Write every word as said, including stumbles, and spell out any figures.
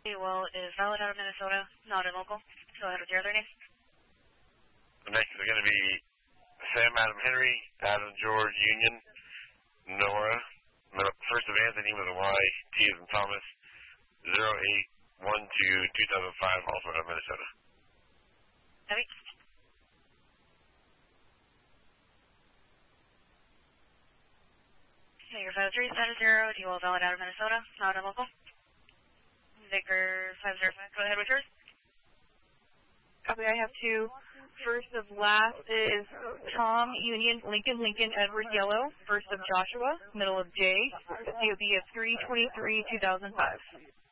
Well, is valid out of Minnesota, not in local. Go ahead with your other name. Next is going to be Sam Adam Henry, Adam George Union, Nora, first of Anthony with a Y, T as in Thomas, zero eight one two two thousand five, also out of Minnesota. Heavy. Victor five three seven zero, D L valid out of Minnesota, not in local. Victor five zero five, go ahead with yours. Copy, I have two. First of last is Tom, Union, Lincoln, Lincoln, Edward, Yellow. First of Joshua, middle of J. C O B of three twenty-three two thousand five.